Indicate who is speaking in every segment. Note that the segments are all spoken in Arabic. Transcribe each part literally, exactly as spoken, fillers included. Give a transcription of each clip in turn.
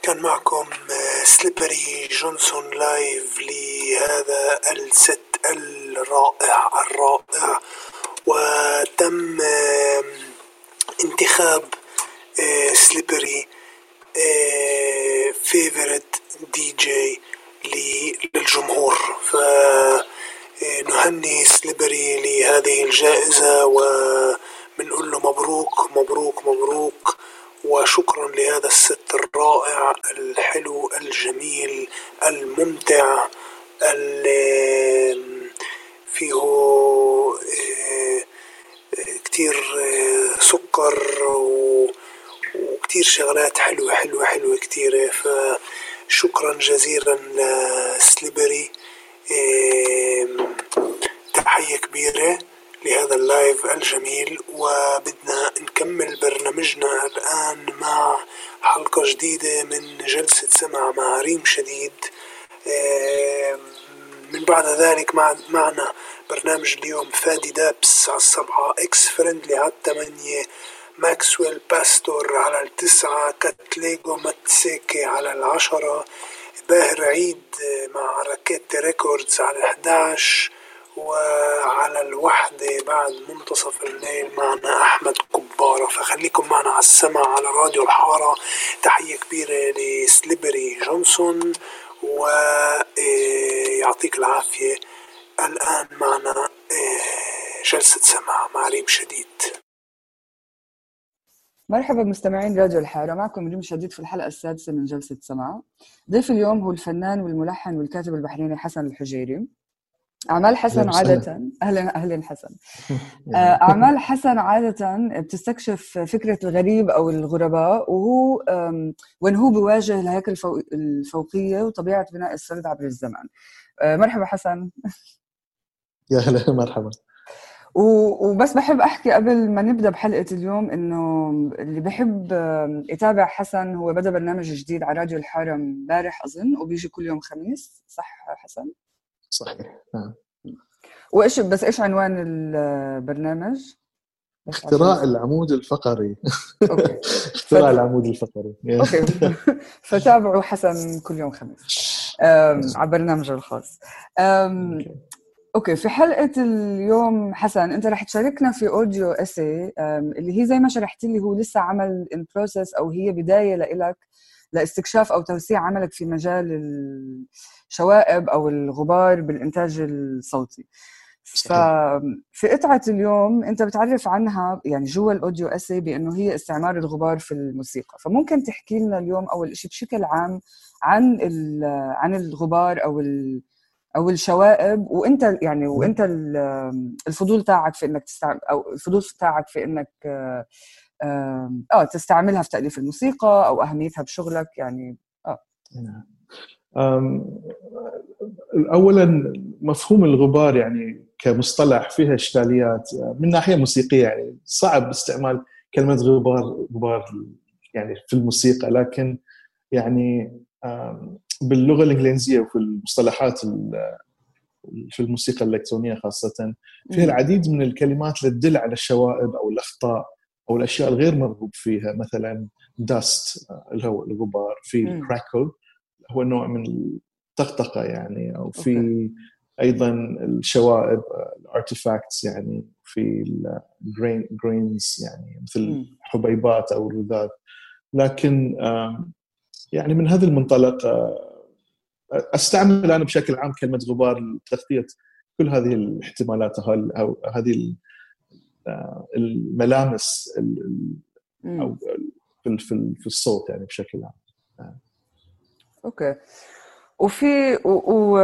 Speaker 1: كان معكم سليبري جونسون لايف لهذا الست الرائع الرائع. وتم انتخاب سليبري فيفورت دي جي للجمهور، فنهني سليبري لهذه الجائزة وبنقول له مبروك مبروك مبروك، وشكرا لهذا الست الرائع الحلو الجميل الممتع اللي فيه كتير سكر وكتير شغلات حلوة حلوة حلوة كتيرة. فشكرا جزيلا لسليبري، تحية كبيرة لهذا اللايف الجميل. وبدنا نكمل برنامجنا الآن مع حلقة جديدة من جلسة سمع مع ريم شديد. من بعد ذلك معنا برنامج اليوم فادي دابس على السبعة، اكس فريندلي على الثمانية، ماكسويل باستور على التسعة، كاتليجو ماتسيكي على العشرة، باهر عيد مع راكيت ريكوردز على الحداش، وعلى الوحدة بعد منتصف الليل معنا أحمد كبارة. فخليكم معنا على السمع على راديو الحارة. تحية كبيرة لسليبري جونسون ويعطيك العافية. الآن معنا جلسة سمع مع ريم شديد.
Speaker 2: مرحبا مستمعين راديو الحارة، معكم ريم شديد في الحلقة السادسة من جلسة سمع. ضيف اليوم هو الفنان والملحن والكاتب البحريني حسن الحجيري. أعمال حسن عادة أهلا أهلا حسن أعمال حسن عادة بتستكشف فكرة الغريب أو الغرباء، وهو وين هو بيواجه الهيكل الفوقية وطبيعة بناء السرد عبر الزمن. مرحبا حسن.
Speaker 3: يا هلا مرحبا.
Speaker 2: وبس بحب أحكي قبل ما نبدأ بحلقة اليوم إنه اللي بحب يتابع حسن هو بدأ برنامج جديد على راديو الحارة امبارح أظن، وبيجي كل يوم خميس، صح حسن؟
Speaker 3: صحيح. نعم.
Speaker 2: وإيش بس إيش عنوان البرنامج؟
Speaker 3: اختراع العمود الفقري.
Speaker 2: أوكي.
Speaker 3: اختراع العمود الفقري.
Speaker 2: أوكي. فتابعوا حسن كل يوم خميس على برنامجه الخاص. أوكي. أوكي، في حلقة اليوم حسن أنت رح تشاركنا في أوديو أسي اللي هي زي ما شرحت لي هو لسه عمل in process، أو هي بداية لإلك لاستكشاف أو توسيع عملك في مجال الشوائب أو الغبار بالإنتاج الصوتي. ففي قطعة اليوم أنت بتعرف عنها يعني جوا الأوديو أسي بأنه هي استعمار الغبار في الموسيقى. فممكن تحكي لنا اليوم أول شيء بشكل عام عن عن الغبار أو ال أو الشوائب، وأنت يعني وأنت الفضول تاعك في إنك تستعمل أو الفضول تاعك في إنك آه تستعملها في تأليف الموسيقى أو أهميتها بشغلك يعني. آه.
Speaker 3: أولاً مفهوم الغبار يعني كمصطلح فيها إشكاليات من ناحية موسيقية، يعني صعب استعمال كلمة غبار غبار يعني في الموسيقى، لكن يعني باللغة الإنجليزية وفي المصطلحات في الموسيقى الإلكترونية خاصة فيها العديد من الكلمات اللي تدل على الشوائب أو الأخطاء أو الأشياء الغير مرغوب فيها. مثلا dust اللي هو الغبار، في crackle هو نوع من الطقطقة يعني، أو في أوكي. أيضا الشوائب artifacts يعني، في grains يعني مثل حبيبات أو رذاذ. لكن يعني من هذا المنطلق أستعمل أنا بشكل عام كلمة غبار لتغطية كل هذه الاحتمالات أو هذه الملامس أو في في الصوت يعني بشكل عام.
Speaker 2: أوكي. وفي و... و...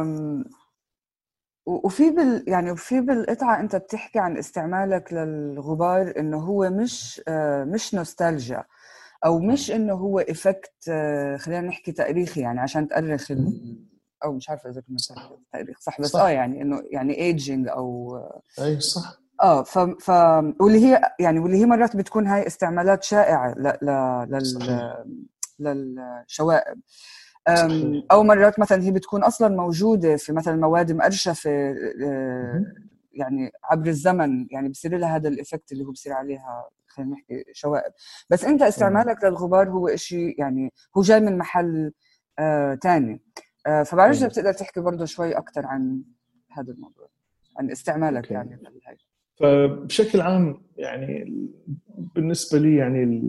Speaker 2: وفي بال يعني وفي بالقطعة أنت بتحكي عن استعمالك للغبار إنه هو مش مش نوستالجيا أو مش إنه هو إفكت، خلينا نحكي تاريخي يعني عشان تأرخ ال... أو مش عارفة إذا كنت تاريخ صح، بس صح. آه يعني إنه يعني ايجينج أو
Speaker 3: أي صح.
Speaker 2: آه ف ف واللي هي يعني واللي هي مرات بتكون هاي استعمالات شائعة ل ل لل للشوائب، أو مرات مثلا هي بتكون أصلا موجودة في مثلا مواد مقرشفة يعني عبر الزمن، يعني بصير لها هذا الإفكت اللي هو بصير عليها خلينا نحكي شوائب. بس انت استعمالك للغبار هو إشي يعني هو جاي من محل آه تاني، آه فبعرفش اذا بتقدر تحكي برضه شوي اكثر عن هذا الموضوع، عن استعمالك
Speaker 3: أوكي.
Speaker 2: يعني لهي.
Speaker 3: فبشكل عام يعني بالنسبه لي يعني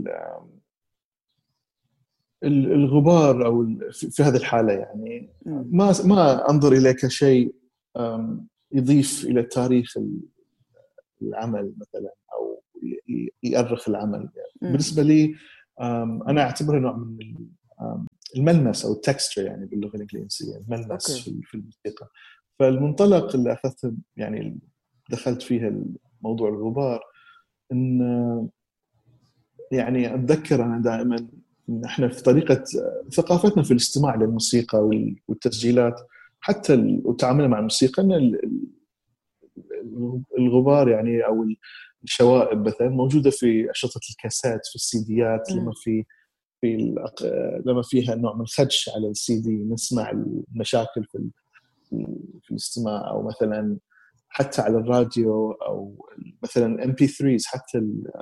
Speaker 3: الغبار او في هذه الحاله يعني ما ما انظر اليه كشيء يضيف الى تاريخ العمل مثلا او يؤرخ العمل. يعني بالنسبه لي انا اعتبره نوع من الملمس او التكستشر يعني باللغه الانجليزيه، الملمس أوكي. في الموسيقى. فالمنطلق اللي اخذته يعني دخلت فيها موضوع الغبار ان يعني اتذكر انا دائما ان احنا في طريقه ثقافتنا في الاستماع للموسيقى والتسجيلات حتى وتعاملنا مع الموسيقى ان الغبار يعني او الشوائب مثلا موجوده في اشرطه الكاسات، في السيديات، لما في في لما فيها نوع من الخدش على السي دي نسمع المشاكل في في الاستماع، او مثلا حتى على الراديو، او مثلا ام بي ثلاثة حتى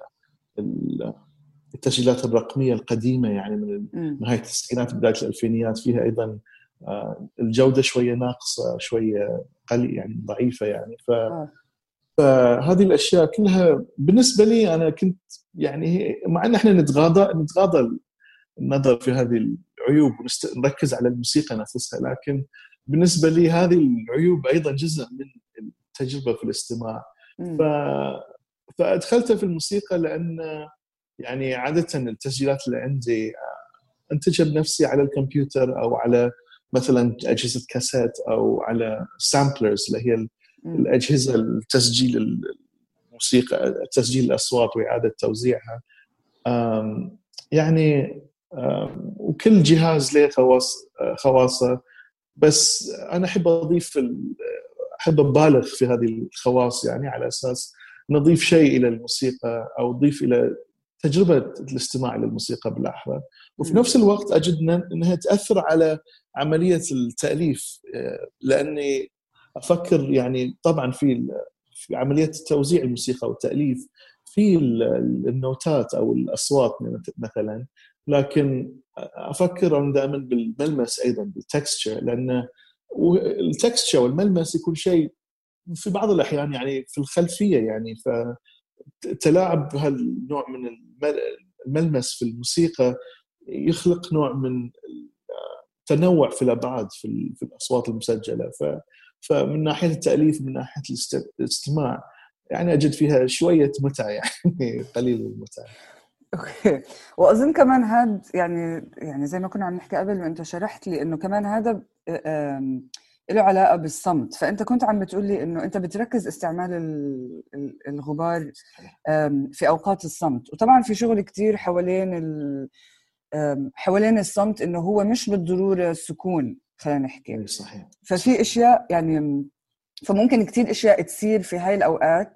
Speaker 3: التسجيلات الرقميه القديمه يعني من نهايه التسعينات بدايه الالفينيات فيها ايضا الجوده شويه ناقصه، شويه قليل يعني ضعيفه يعني. ف فهذه الاشياء كلها بالنسبه لي انا كنت يعني مع ان احنا نتغاضى نتغاضى النظر في هذه العيوب ونركز على الموسيقى نفسها، لكن بالنسبه لي هذه العيوب ايضا جزء من التجربه في الاستماع. ف فادخلتها في الموسيقى لان يعني عاده التسجيلات اللي عندي انتجها بنفسي على الكمبيوتر او على مثلا اجهزه كاسات او على سامبلرز اللي هي الاجهزه التسجيل الموسيقى، تسجيل الاصوات واعاده توزيعها. يعني وكل جهاز له خواص خواصه، بس انا احب اضيف احب ابالغ في هذه الخواص يعني على اساس نضيف شيء الى الموسيقى او نضيف الى تجربه الاستماع للموسيقى بالاحرى، وفي نفس الوقت اجد انها تاثر على عمليه التاليف، لاني افكر يعني طبعا في في عمليه توزيع الموسيقى والتاليف في النوتات او الاصوات مثلا، لكن افكر انا دائما بالملمس ايضا بالتكستشر، لان التكستشر والملمس يكون شيء في بعض الاحيان يعني في الخلفيه يعني. فتلاعب بهالنوع من الملمس في الموسيقى يخلق نوع من التنوع في الابعاد في الاصوات المسجله. ف فمن ناحيه التاليف من ناحيه الاستماع يعني اجد فيها شويه متعه يعني قليل المتعه.
Speaker 2: اوكي. واظن كمان هذا يعني يعني زي ما كنا عم نحكي قبل وانت شرحت لي انه كمان هذا له علاقه بالصمت، فانت كنت عم بتقول لي انه انت بتركز استعمال الغبار في اوقات الصمت، وطبعا في شغل كتير حوالين حوالين الصمت انه هو مش بالضروره السكون خلينا نحكي.
Speaker 3: صحيح.
Speaker 2: ففي اشياء يعني فممكن كتير اشياء تصير في هاي الاوقات.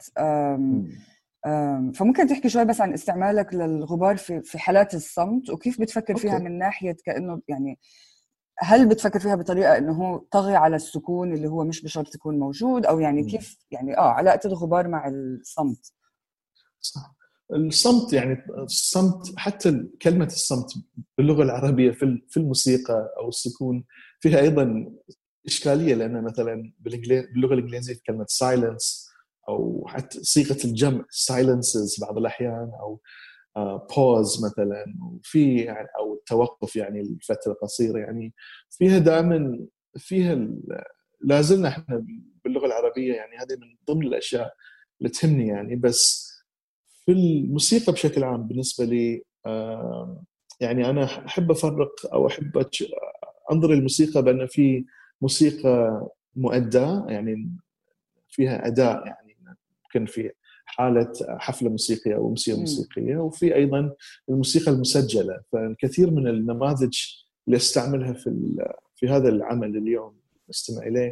Speaker 2: فممكن تحكي شوي بس عن استعمالك للغبار في في حالات الصمت وكيف بتفكر فيها أوكي. من ناحيه كانه يعني هل بتفكر فيها بطريقه انه هو طغي على السكون اللي هو مش بشرط يكون موجود، او يعني م. كيف يعني اه علاقه الغبار مع الصمت؟
Speaker 3: صح. الصمت يعني الصمت حتى كلمه الصمت باللغه العربيه في في الموسيقى او السكون فيها ايضا اشكاليه، لان مثلا باللغه الانجليزيه كلمه silence او حتى صيغه الجمع silences بعض الاحيان، او pause مثلا، وفي يعني او التوقف يعني لفتره قصيره، يعني فيها دائما فيها لازلنا احنا باللغه العربيه يعني هذه من ضمن الاشياء اللي تهمني يعني. بس في الموسيقى بشكل عام بالنسبه لي يعني انا احب افرق او احب انظر الموسيقى بان في موسيقى مؤداه يعني فيها اداء يعني ممكن في حاله حفله موسيقيه او امسيه موسيقيه، وفي ايضا الموسيقى المسجله. فالكثير من النماذج اللي استعملها في في هذا العمل اليوم نستمع اليه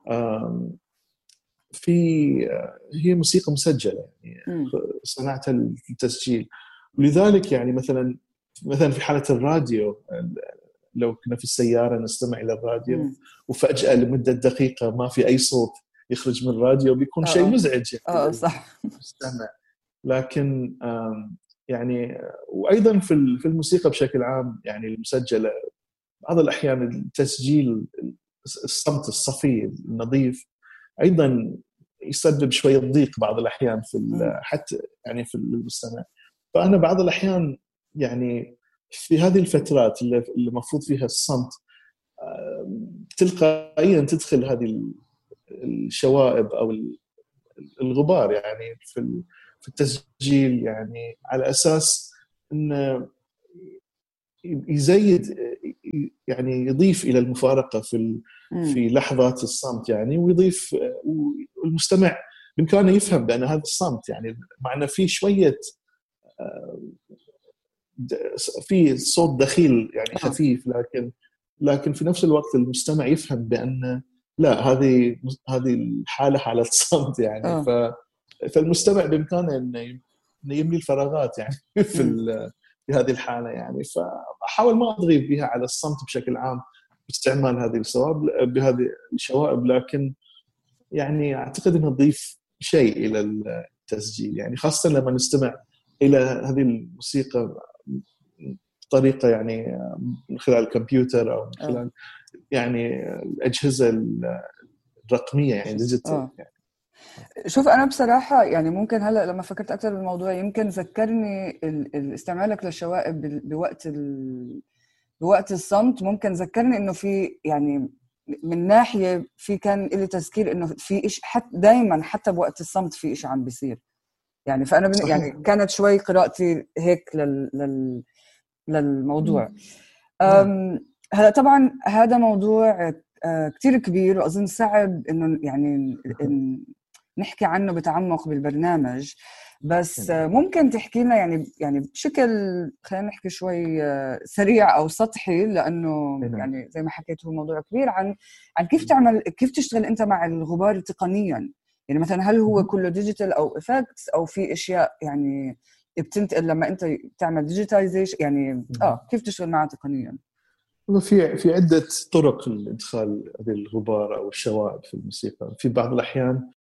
Speaker 3: في هي موسيقى مسجله يعني صنعتها للتسجيل. ولذلك يعني مثلا مثلا في حاله الراديو لو كنا في السياره نستمع الى الراديو مم. وفجاه لمده دقيقه ما في اي صوت يخرج من الراديو بيكون أوه. شيء مزعج يعني
Speaker 2: اه صح.
Speaker 3: للمستمع. لكن يعني وايضا في في الموسيقى بشكل عام يعني المسجله بعض الاحيان التسجيل الصمت الصفي النظيف ايضا يسبب شويه ضيق بعض الاحيان في حتى يعني في المستمع. فانا بعض الاحيان يعني في هذه الفترات اللي المفروض فيها الصمت تلقائيا تدخل هذه الشوائب او الغبار يعني في في التسجيل، يعني على اساس انه يزيد يعني يضيف الى المفارقه في في لحظات الصمت يعني، ويضيف والمستمع بامكانه يفهم بان هذا الصمت يعني معنى فيه شويه في صوت دخيل يعني خفيف، لكن لكن في نفس الوقت المستمع يفهم بان لا هذه هذه الحاله حاله صمت يعني. ف فالمستمع بامكانه انه يملي الفراغات يعني في في هذه الحاله يعني. فاحاول ما اضغط بها على الصمت بشكل عام باستعمال هذه الصواب بهذه الشوائب، لكن يعني اعتقد انها تضيف شيء الى التسجيل يعني، خاصه لما نستمع الى هذه الموسيقى بطريقه يعني من خلال الكمبيوتر او من خلال يعني الاجهزه الرقميه يعني ديجيتال يعني.
Speaker 2: شوف أنا بصراحة يعني ممكن هلأ لما فكرت أكثر بالموضوع يمكن ذكرني استعمالك للشوائب بوقت بوقت الصمت، ممكن ذكرني إنه في يعني من ناحية في كان إلي تذكير إنه في إيش حتى دايما حتى بوقت الصمت في إيش عم بيصير يعني. فأنا بن... يعني كانت شوي قراءتي هيك لل... لل... للموضوع. أم... هلا طبعا هذا موضوع كتير كبير وأظن صعب إنه يعني إن نحكي عنه بتعمق بالبرنامج، بس ممكن تحكي لنا يعني يعني بشكل خلينا نحكي شوي سريع او سطحي، لانه يعني زي ما حكيت هو موضوع كبير عن عن كيف تعمل كيف تشتغل انت مع الغبار تقنيا يعني. مثلا هل هو كله ديجيتال او افكتس او في اشياء يعني بتنتقل لما انت تعمل ديجيتايزيشن يعني اه كيف تشتغل معه تقنيا؟
Speaker 3: في في عده طرق لادخال هذه الغبار او الشوائب في الموسيقى. في بعض الاحيان